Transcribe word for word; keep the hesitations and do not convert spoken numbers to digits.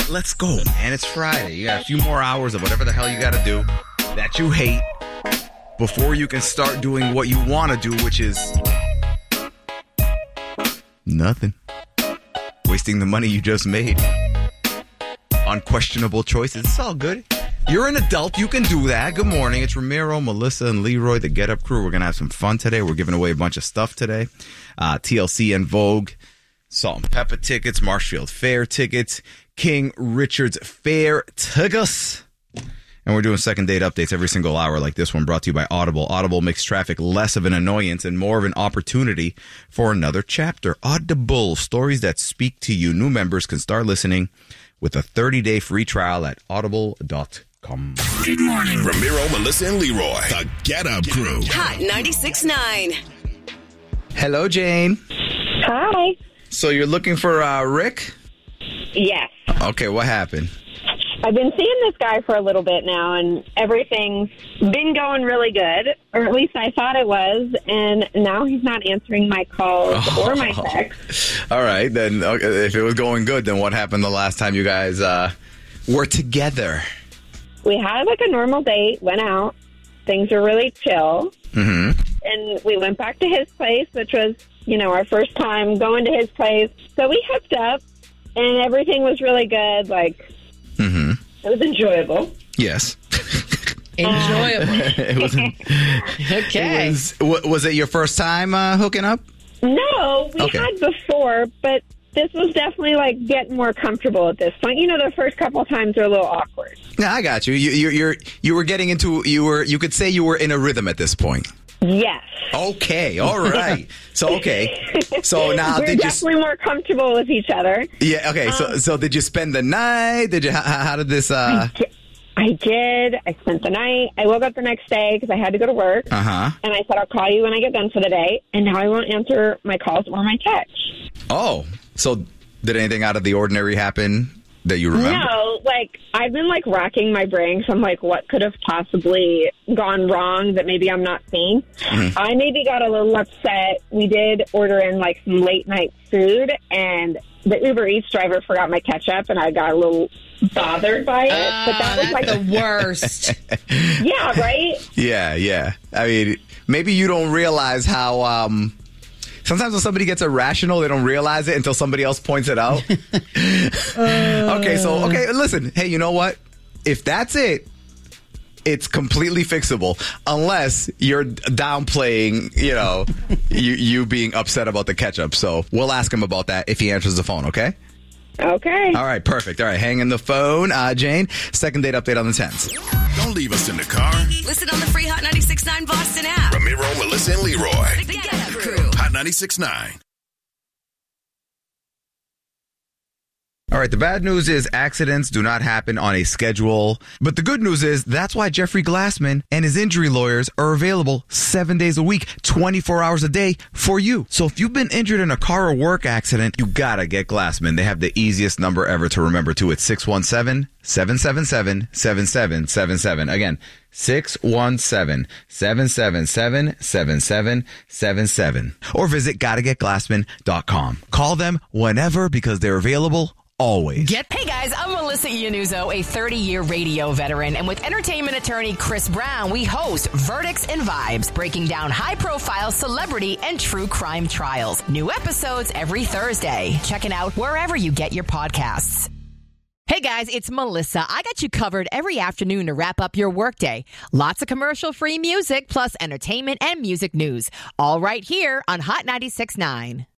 let's go, man. It's Friday. You got a few more hours of whatever the hell you got to do that you hate before you can start doing what you want to do, which is nothing. Wasting the money you just made on questionable choices. It's all good. You're an adult. You can do that. Good morning. It's Ramiro, Melissa, and Leroy, the Get Up crew. We're going to have some fun today. We're giving away a bunch of stuff today. Uh, T L C and Vogue, Salt and Pepper tickets, Marshfield Fair tickets, King Richard's Fair tickets. And we're doing second date updates every single hour like this one, brought to you by Audible. Audible makes traffic less of an annoyance and more of an opportunity for another chapter. Audible, stories that speak to you. New members can start listening with a thirty-day free trial at audible dot com. Good morning. Ramiro, Melissa, and Leroy, the Get Up crew. Hot ninety-six point nine. Hello, Jane. Hi. So you're looking for uh, Rick? Yes. Okay, what happened? I've been seeing this guy for a little bit now, and everything's been going really good, or at least I thought it was, and now he's not answering my calls oh. or my texts. All right, then okay, if it was going good, then what happened the last time you guys uh, were together? We had like a normal date, went out, things were really chill, mm-hmm. and we went back to his place, which was, you know, our first time going to his place. So we hooked up, and everything was really good, like... Mm-hmm. It was enjoyable. Yes. Enjoyable. it wasn't, okay. It was, was it your first time uh, hooking up? No, we okay. had before, but this was definitely like getting more comfortable at this point. You know, the first couple of times are a little awkward. Yeah, I got you. You, you, you're, you were getting into, you were, you could say you were in a rhythm at this point. Yes. Okay. All right. So, okay. So now We're did you... definitely more comfortable with each other. Yeah. Okay. Um, so, so did you spend the night? Did you, how, how did this, uh... I did. I did. I spent the night. I woke up the next day because I had to go to work. Uh-huh. And I said, I'll call you when I get done for the day. And now I won't answer my calls or my texts. Oh. So did anything out of the ordinary happen that you remember? No, like, I've been, like, racking my brain. So I'm like, what could have possibly gone wrong that maybe I'm not seeing? Mm-hmm. I maybe got a little upset. We did order in, like, some late-night food, and the Uber Eats driver forgot my ketchup, and I got a little bothered by it. Oh, but that was, that's like, the worst. Yeah, right? Yeah, yeah. I mean, maybe you don't realize how... um Sometimes when somebody gets irrational, they don't realize it until somebody else points it out. uh, okay, so, okay, listen. Hey, you know what? If that's it, it's completely fixable. Unless you're downplaying, you know, you, you being upset about the ketchup. So we'll ask him about that if he answers the phone, okay? Okay. All right, perfect. All right, hang in the phone. Uh, Jane, second date update on the tens. Don't leave us in the car. Listen on the free Hot ninety-six point nine Boston app. Ramiro, Melissa, and Leroy. The Get Up Crew. Hot ninety-six point nine. All right, the bad news is accidents do not happen on a schedule. But the good news is that's why Jeffrey Glassman and his injury lawyers are available seven days a week, twenty-four hours a day for you. So if you've been injured in a car or work accident, you gotta get Glassman. They have the easiest number ever to remember, too. It's six one seven, seven seven seven, seven seven seven seven. Again, six one seven, seven seven seven, seven seven seven seven. Or visit gotta get glassman dot com. Call them whenever because they're available always. Get Hey guys, I'm Melissa Iannuzzo, a thirty-year radio veteran, and with entertainment attorney Chris Brown, we host Verdicts and Vibes, breaking down high-profile celebrity and true crime trials. New episodes every Thursday. Check it out wherever you get your podcasts. Hey guys, it's Melissa. I got you covered every afternoon to wrap up your workday. Lots of commercial-free music, plus entertainment and music news. All right here on Hot ninety-six point nine.